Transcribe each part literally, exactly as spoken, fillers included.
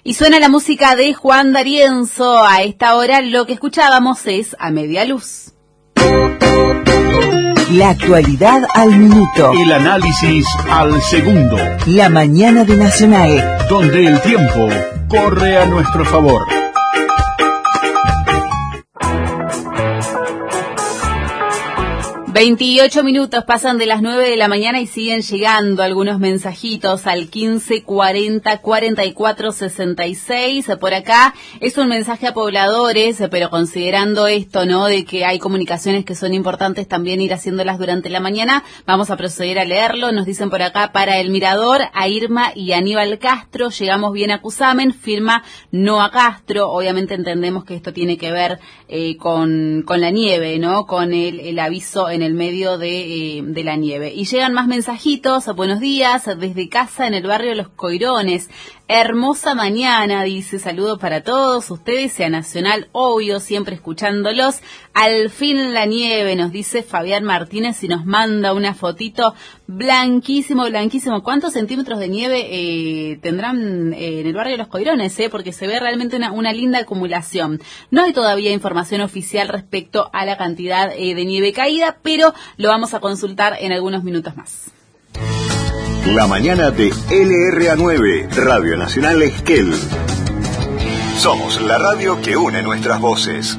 Y suena la música de Juan D'Arienzo. A esta hora lo que escuchábamos es A Media Luz. La actualidad al minuto. El análisis al segundo. La mañana de Nacional. Donde el tiempo corre a nuestro favor. veintiocho minutos pasan de las nueve de la mañana y siguen llegando algunos mensajitos al quince cuarenta cuarenta y cuatro sesenta y seis. Por acá es un mensaje a pobladores, pero considerando esto, ¿no? De que hay comunicaciones que son importantes también ir haciéndolas durante la mañana, vamos a proceder a leerlo. Nos dicen por acá, para El Mirador, a Irma y Aníbal Castro, llegamos bien a Cusamen, firma no a Castro. Obviamente entendemos que esto tiene que ver eh, con, con la nieve, ¿no? Con el, el aviso en el medio de, eh, de la nieve. Y llegan más mensajitos. Buenos días, desde casa en el barrio Los Coirones. Hermosa mañana, dice, saludos para todos ustedes y a Nacional, obvio, siempre escuchándolos. Al fin la nieve, nos dice Fabián Martínez y nos manda una fotito blanquísimo, blanquísimo. ¿Cuántos centímetros de nieve eh, tendrán eh, en el barrio Los Coirones? Eh? Porque se ve realmente una, una linda acumulación. No hay todavía información oficial respecto a la cantidad eh, de nieve caída, pero lo vamos a consultar en algunos minutos más. La mañana de L R A nueve, Radio Nacional Esquel. Somos la radio que une nuestras voces.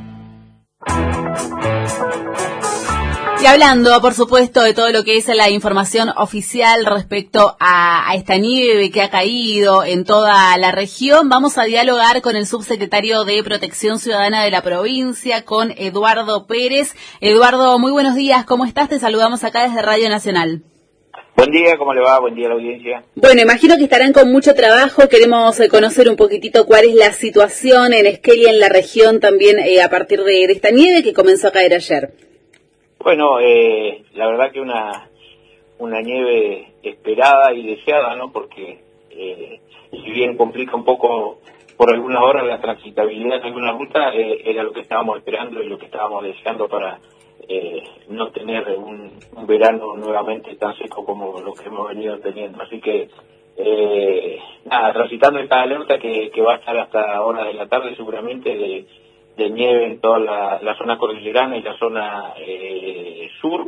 Y hablando, por supuesto, de todo lo que es la información oficial respecto a, a esta nieve que ha caído en toda la región, vamos a dialogar con el subsecretario de Protección Ciudadana de la provincia, con Eduardo Pérez. Eduardo, muy buenos días, ¿cómo estás? Te saludamos acá desde Radio Nacional. Buen día, ¿cómo le va? Buen día a la audiencia. Bueno, imagino que estarán con mucho trabajo. Queremos eh, conocer un poquitito cuál es la situación en Esquel y en la región también eh, a partir de, de esta nieve que comenzó a caer ayer. Bueno, eh, la verdad que una una nieve esperada y deseada, ¿no? Porque eh, si bien complica un poco por algunas horas la transitabilidad en alguna ruta, eh, era lo que estábamos esperando y lo que estábamos deseando para Eh, no tener un, un verano nuevamente tan seco como lo que hemos venido teniendo. Así que, eh, nada, transitando esta alerta que, que va a estar hasta horas de la tarde seguramente de, de nieve en toda la, la zona cordillerana y la zona eh, sur,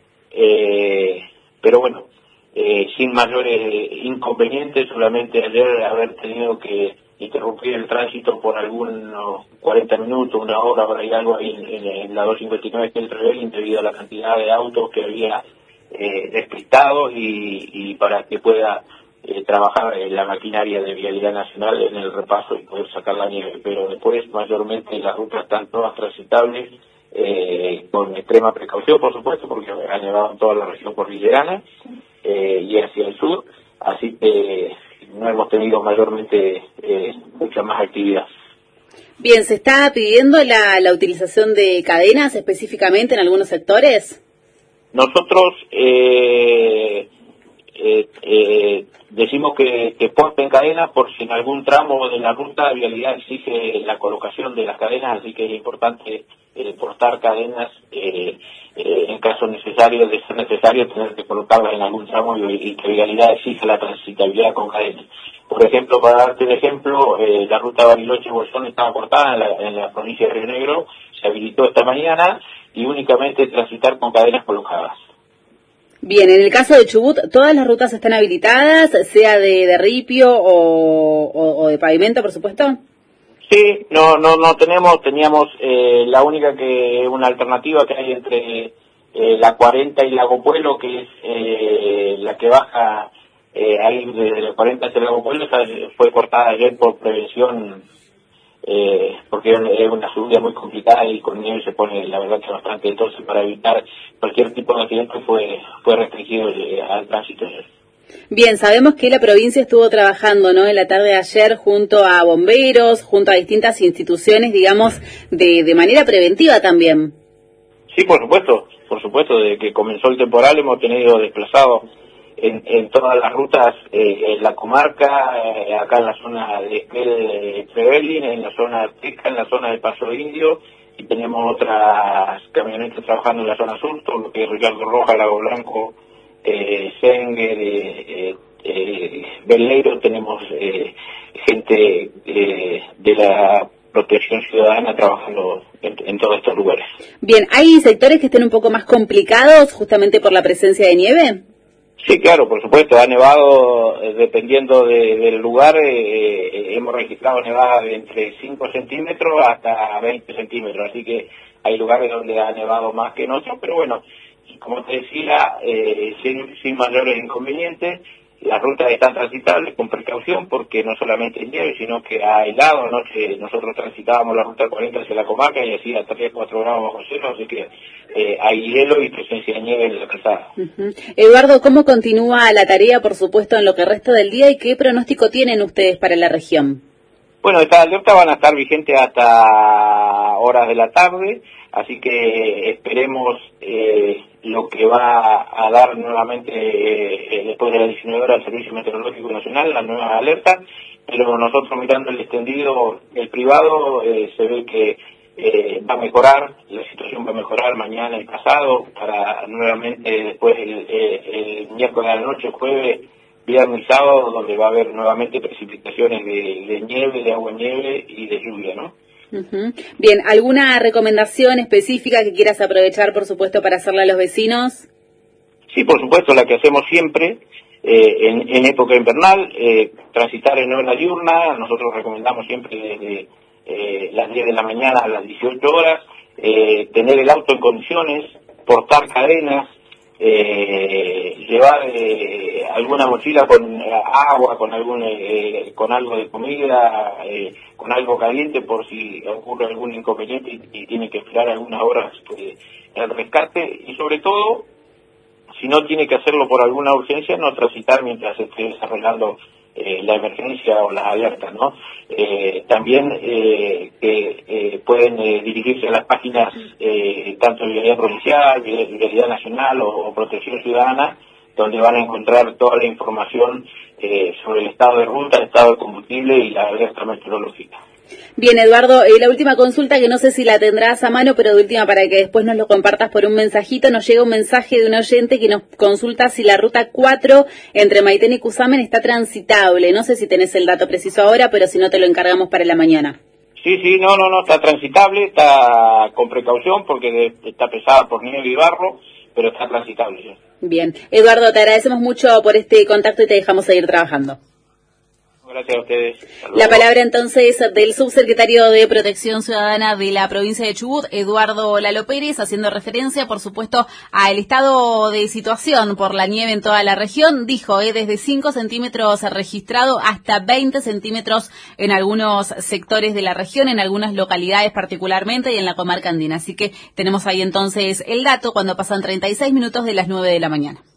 eh, pero bueno, eh, sin mayores inconvenientes, solamente ayer haber tenido que interrumpir el tránsito por algunos cuarenta minutos, una hora, por ahí algo ahí en, en, en la doscientos cincuenta y nueve Esquel Trevelin, debido a la cantidad de autos que había eh, despistados y, y para que pueda eh, trabajar eh, la maquinaria de Vialidad Nacional en el repaso y poder sacar la nieve. Pero después, mayormente, las rutas están todas transitables, eh, con extrema precaución, por supuesto, porque ha nevado en toda la región cordillerana eh, y hacia el sur, así que no hemos tenido mayormente eh, mucha más actividad. Bien, ¿se está pidiendo la, la utilización de cadenas específicamente en algunos sectores? Nosotros eh, eh, eh, decimos que, que porten cadenas por si en algún tramo de la ruta de vialidad exige la colocación de las cadenas, así que es importante eh, portar cadenas eh, eh, en caso necesario, de ser necesario, tener que colocarlas en algún tramo y, y que vialidad exige la transitabilidad con cadenas. Por ejemplo, para darte un ejemplo, eh, la ruta Bariloche-Bolsón estaba cortada en la, en la provincia de Río Negro, se habilitó esta mañana y únicamente transitar con cadenas colocadas. Bien, en el caso de Chubut, ¿todas las rutas están habilitadas, sea de, de ripio o, o, o de pavimento, por supuesto? Sí, no no no tenemos, teníamos eh, la única que una alternativa que hay entre eh, la cuarenta y Lago Puelo, que es eh, la que baja eh, ahí desde la cuarenta hacia Lago Puelo, fue cortada ayer por prevención, eh, porque es una subida muy complicada y con nieve se pone la verdad que bastante, entonces para evitar cualquier tipo de accidente fue fue restringido el, al tránsito ayer. Bien, sabemos que la provincia estuvo trabajando, ¿no?, en la tarde de ayer junto a bomberos, junto a distintas instituciones, digamos, de, de manera preventiva también. Sí, por supuesto, por supuesto, desde que comenzó el temporal hemos tenido desplazados en, en todas las rutas, eh, en la comarca, eh, acá en la zona de Esquel Trevelin, en la zona Arteca, en la zona de Paso Indio, y tenemos otras camionetas trabajando en la zona sur, todo lo que es Ricardo Roja, Lago Blanco, eh, Senger, eh, eh, eh, Beleiro, tenemos eh, gente eh, de la protección ciudadana trabajando en, en todos estos lugares. Bien, ¿hay sectores que estén un poco más complicados justamente por la presencia de nieve? Sí, claro, por supuesto, ha nevado, eh, dependiendo de, del lugar, eh, eh, hemos registrado nevadas de entre cinco centímetros hasta veinte centímetros, así que hay lugares donde ha nevado más que en otros, pero bueno, como te decía, eh, sin, sin mayores inconvenientes. Las rutas están transitables con precaución porque no solamente es nieve, sino que ha helado. Anoche nosotros transitábamos la ruta cuarenta hacia la comarca y hacía tres a cuatro grados bajo cero, así que eh, hay hielo y presencia de nieve en la calzada. Uh-huh. Eduardo, ¿cómo continúa la tarea, por supuesto, en lo que resta del día y qué pronóstico tienen ustedes para la región? Bueno, estas alertas van a estar vigentes hasta horas de la tarde, así que esperemos eh, lo que va a dar nuevamente eh, después de las diecinueve horas el Servicio Meteorológico Nacional, las nuevas alertas, pero nosotros mirando el extendido, el privado, eh, se ve que eh, va a mejorar, la situación va a mejorar mañana y pasado, para nuevamente después el, el, el miércoles a la noche, jueves, viernes y sábado, donde va a haber nuevamente precipitaciones de, de nieve, de agua nieve y de lluvia, ¿no? Uh-huh. Bien, ¿alguna recomendación específica que quieras aprovechar, por supuesto, para hacerle a los vecinos? Sí, por supuesto, la que hacemos siempre eh, en, en época invernal, eh, transitar en hora diurna. Nosotros recomendamos siempre desde eh, las diez de la mañana a las dieciocho horas, eh, tener el auto en condiciones, portar cadenas, eh, llevar eh, alguna mochila con eh, agua, con algún eh, con algo de comida, eh, con algo caliente por si ocurre algún inconveniente y, y tiene que esperar algunas horas pues, el rescate, y sobre todo, si no tiene que hacerlo por alguna urgencia, no transitar mientras se esté desarrollando eh, la emergencia o las alertas, ¿no? Eh, también eh, que eh, pueden eh, dirigirse a las páginas eh, tanto de Vialidad Provincial, Vialidad Nacional o, o Protección Ciudadana, donde van a encontrar toda la información eh, sobre el estado de ruta, el estado de combustible y la alerta meteorológica. Bien, Eduardo, eh, la última consulta, que no sé si la tendrás a mano, pero de última para que después nos lo compartas por un mensajito, nos llega un mensaje de un oyente que nos consulta si la ruta cuatro entre Maitén y Cusamen está transitable. No sé si tenés el dato preciso ahora, pero si no te lo encargamos para la mañana. Sí, sí, no, no, no, está transitable, está con precaución porque de, está pesada por nieve y barro, pero está transitable. ¿Sí? Bien, Eduardo, te agradecemos mucho por este contacto y te dejamos seguir trabajando. Gracias a ustedes. Saludos. La palabra entonces del subsecretario de Protección Ciudadana de la provincia de Chubut, Eduardo Lalo Pérez, haciendo referencia, por supuesto, al estado de situación por la nieve en toda la región. Dijo, eh, desde cinco centímetros registrado hasta veinte centímetros en algunos sectores de la región, en algunas localidades particularmente y en la comarca andina. Así que tenemos ahí entonces el dato cuando pasan treinta y seis minutos de las nueve de la mañana.